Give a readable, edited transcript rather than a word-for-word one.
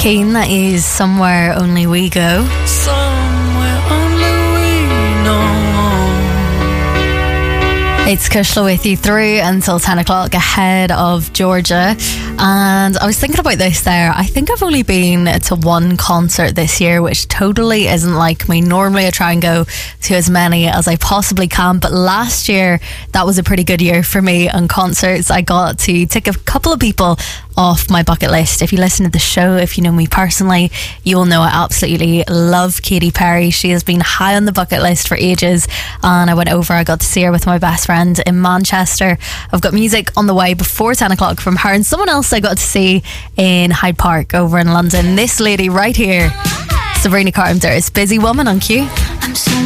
Keane, that is Somewhere Only We Go. Somewhere only we know. It's Kushla with you through until 10 o'clock ahead of Georgia. And I was thinking about this there. I think I've only been to one concert this year, which totally isn't like me. Normally I try and go to as many as I possibly can, but last year that was a pretty good year for me on concerts. I got to tick a couple of people off my bucket list. If you listen to the show, if you know me personally, you'll know I absolutely love Katy Perry. She has been high on the bucket list for ages, and I went over, I got to see her with my best friend in Manchester. I've got music on the way before 10 o'clock from her and someone else I got to see in Hyde Park over in London. This lady right here, Sabrina Carpenter, is Busy Woman on Q.